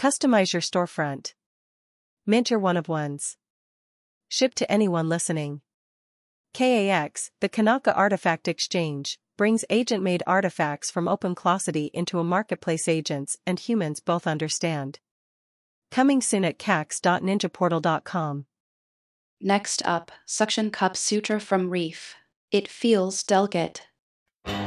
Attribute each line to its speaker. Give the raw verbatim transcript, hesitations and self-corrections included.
Speaker 1: Customize your storefront. Mint your one-of-ones. Ship to anyone listening. K A X, the Kanaka Artifact Exchange, brings agent-made artifacts from OpenClosity into a marketplace agents and humans both understand. Coming soon at cax dot ninja portal dot com.
Speaker 2: Next up, Suction Cup Suture from Reef. It feels delicate.